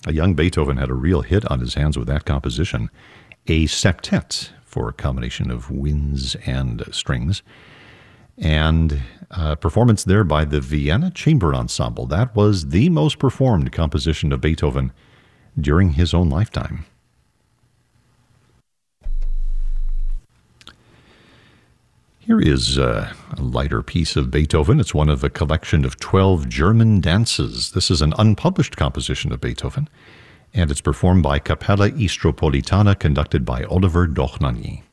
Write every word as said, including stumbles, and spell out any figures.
A young Beethoven had a real hit on his hands with that composition, a septet for a combination of winds and strings, and a performance there by the Vienna Chamber Ensemble. That was the most performed composition of Beethoven during his own lifetime. Here is a lighter piece of Beethoven. It's one of a collection of twelve German dances. This is an unpublished composition of Beethoven, and it's performed by Capella Istropolitana, conducted by Oliver Dochnany.